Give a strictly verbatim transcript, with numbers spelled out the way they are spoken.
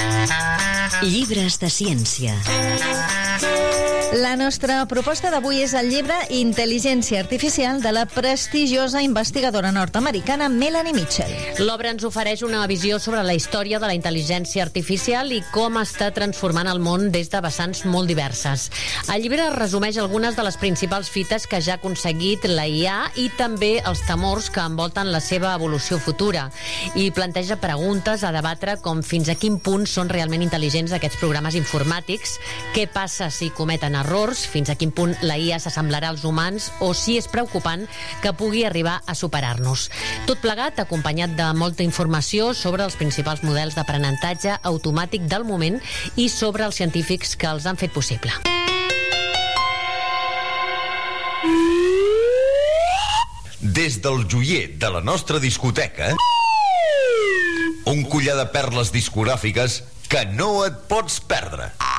Llibres de ciència. La nostra proposta d'avui és el llibre Intel·ligència artificial de la prestigiosa investigadora nord-americana Melanie Mitchell. L'obra ens ofereix una visió sobre la història de la intel·ligència artificial i com està transformant el món des de vessants molt diverses. El llibre resumeix algunes de les principals fites que ja ha aconseguit la I A i també els temors que envolten la seva evolució futura, i planteja preguntes a debatre com fins a quin punt són realment intel·ligents aquests programes informàtics, què passa si cometen errors, fins a quin punt la I A s'assemblarà als humans o si és preocupant que pugui arribar a superar-nos. Tot plegat acompanyat de molta informació sobre els principals models d'aprenentatge automàtic del moment i sobre els científics que els han fet possible. Des del joier de la nostra discoteca, un collar de perles discogràfiques que no et pots perdre.